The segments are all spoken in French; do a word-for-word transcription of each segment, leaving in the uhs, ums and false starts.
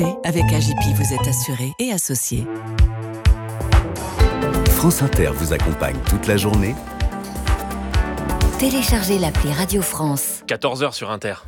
Avec A J P, vous êtes assuré et associé. France Inter vous accompagne toute la journée. Téléchargez l'appli Radio France. quatorze heures sur Inter.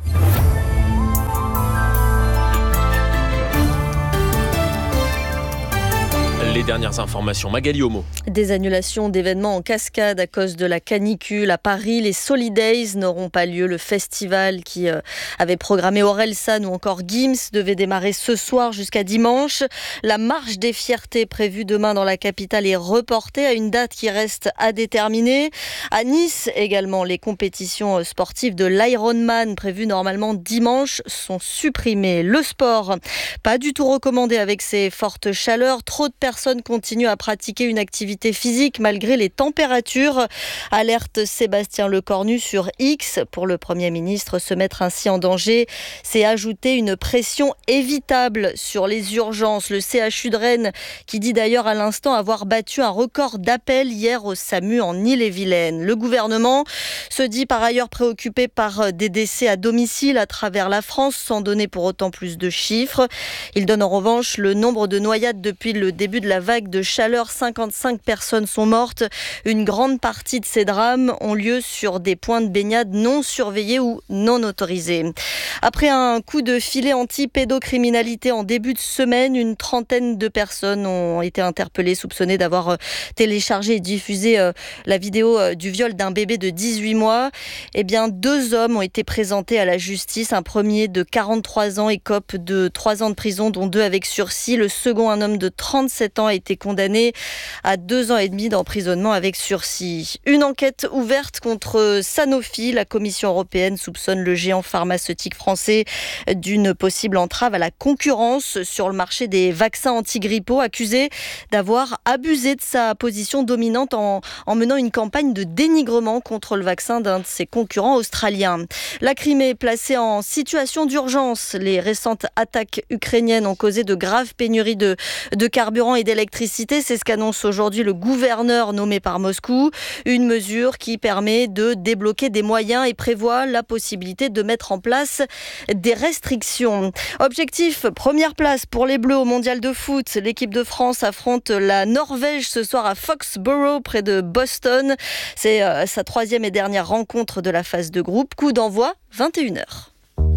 Les dernières informations, Magali Homo. Des annulations d'événements en cascade à cause de la canicule. À Paris, les Solidays n'auront pas lieu. Le festival qui euh, avait programmé Orelsan ou encore Gims devait démarrer ce soir jusqu'à dimanche. La marche des fiertés prévue demain dans la capitale est reportée à une date qui reste à déterminer. À Nice également, les compétitions sportives de l'Ironman prévues normalement dimanche sont supprimées. Le sport, pas du tout recommandé avec ces fortes chaleurs. Trop de personnes continuent à pratiquer une activité physique malgré les températures. Alerte Sébastien Lecornu sur X. Pour le Premier ministre, se mettre ainsi en danger, c'est ajouter une pression évitable sur les urgences. Le C H U de Rennes, qui dit d'ailleurs à l'instant avoir battu un record d'appels hier au SAMU en Ille-et-Vilaine. Le gouvernement se dit par ailleurs préoccupé par des décès à domicile à travers la France, sans donner pour autant plus de chiffres. Il donne en revanche le nombre de noyades depuis le début de la vague de chaleur. cinquante-cinq personnes sont mortes. Une grande partie de ces drames ont lieu sur des points de baignade non surveillés ou non autorisés. Après un coup de filet anti-pédocriminalité en début de semaine, une trentaine de personnes ont été interpellées, soupçonnées d'avoir téléchargé et diffusé la vidéo du viol d'un bébé de dix-huit mois. Eh bien, deux hommes ont été présentés à la justice. Un premier de quarante-trois ans écope de trois ans de prison, dont deux avec sursis. Le second, un homme de trente-sept ans, a été condamné à deux ans et demi d'emprisonnement avec sursis. Une enquête ouverte contre Sanofi. La Commission européenne soupçonne le géant pharmaceutique français d'une possible entrave à la concurrence sur le marché des vaccins antigrippaux, accusé d'avoir abusé de sa position dominante en, en menant une campagne de dénigrement contre le vaccin d'un de ses concurrents australiens. La Crimée placée en situation d'urgence. Les récentes attaques ukrainiennes ont causé de graves pénuries de, de carburant et d'électricité. C'est ce qu'annonce aujourd'hui le gouverneur nommé par Moscou. Une mesure qui permet de débloquer des moyens et prévoit la possibilité de mettre en place des restrictions. Objectif, première place pour les Bleus au mondial de foot. L'équipe de France affronte la Norvège ce soir à Foxborough, près de Boston. C'est euh, sa troisième et dernière rencontre de la phase de groupe. Coup d'envoi, vingt et une heures.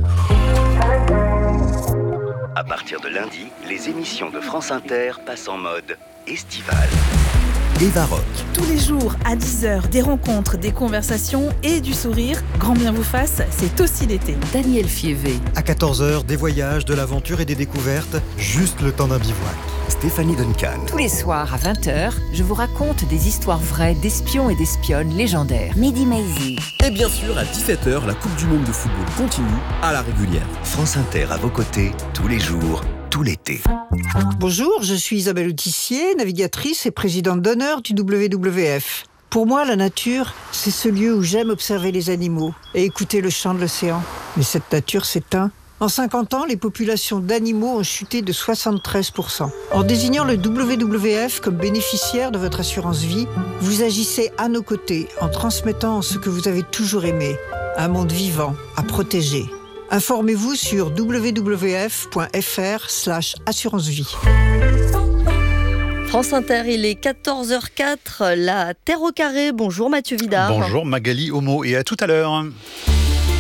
À partir de lundi, les émissions de France Inter passent en mode estival. Eva Rock. Tous les jours à dix heures, des rencontres, des conversations et du sourire. Grand bien vous fasse, c'est aussi l'été. Daniel Fievé. À quatorze heures, des voyages, de l'aventure et des découvertes, juste le temps d'un bivouac. Stéphanie Duncan. Tous les soirs à vingt heures, je vous raconte des histoires vraies d'espions et d'espionnes légendaires. Mehdi Maizi. Et bien sûr, à dix-sept heures, la Coupe du Monde de football continue à la régulière. France Inter à vos côtés, tous les jours, tout l'été. Bonjour, je suis Isabelle Autissier, navigatrice et présidente d'honneur du W W F. Pour moi, la nature, c'est ce lieu où j'aime observer les animaux et écouter le chant de l'océan. Mais cette nature s'éteint. En cinquante ans, les populations d'animaux ont chuté de soixante-treize pour cent. En désignant le W W F comme bénéficiaire de votre assurance vie, vous agissez à nos côtés en transmettant ce que vous avez toujours aimé, un monde vivant à protéger. Informez-vous sur w w f point f r slash assurance vie. France Inter, il est quatorze heures zéro quatre, la Terre au carré. Bonjour Mathieu Vidard. Bonjour Magali Homo et à tout à l'heure.